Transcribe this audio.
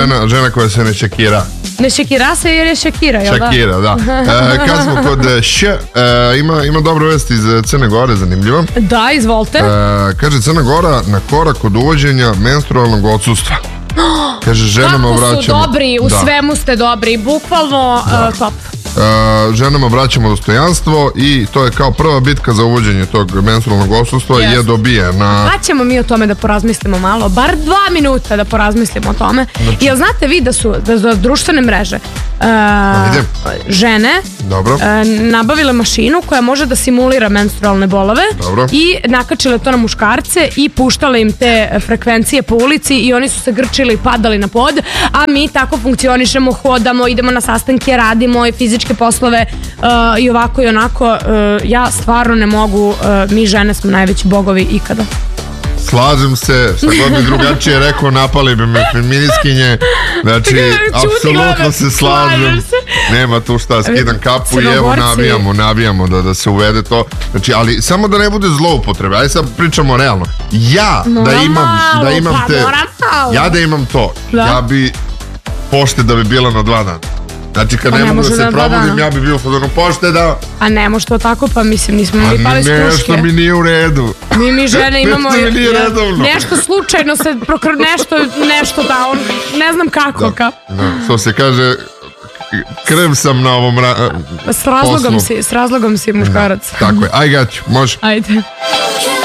žena koja se ne šekira. Ne šekira se jer je Shakira, jel da? Shakira, da. Kad smo kod ima dobra vest iz Crne Gore, zanimljivo. Da, izvolite. Kaže, Crna Gora na korak od uvođenja menstrualnog odsustva. Kaže, ženama vraćamo... Kako su dobri, u svemu ste dobri, bukvalno top. Ženama vraćamo dostojanstvo i to je kao prva bitka za uvođenje tog menstrualnog odsustva je dobijena. Pa ćemo mi o tome da porazmislimo malo, bar 2 minuta da porazmislimo o tome. Jel znate vi da su društvene mreže žene nabavile mašinu koja može da simulira menstrualne bolove i nakačile to na muškarce i puštale im te frekvencije po ulici i oni su se grčili i padali na pod, a mi tako funkcionišemo, hodamo, idemo na sastanke, radimo i fizičke poslove i ovako i onako. Ja stvarno ne mogu, mi žene smo najveći bogovi ikada. Slažem se, šta god mi drugačije rekao, napali bi me feministkinje, znači, apsolutno se slažem, nema tu šta, skidam kapu i evo navijamo da se uvede to, znači, ali samo da ne bude zloupotrebe, ajde sad pričamo realno, da imam to, ja bi pošte da bi bila na 2 dana. Znači kad ne mogu da se probudim, ja bi bio u pošte da... A ne može to tako, pa mislim, nismo mi pali s kruške. Nešto mi nije u redu. Mi žene imamo nešto slučajno se nešto da, ne znam kako. Što se kaže, krv sam na ovom poslu. S razlogom si muškarac. Tako je, aj gaću, može. Ajde.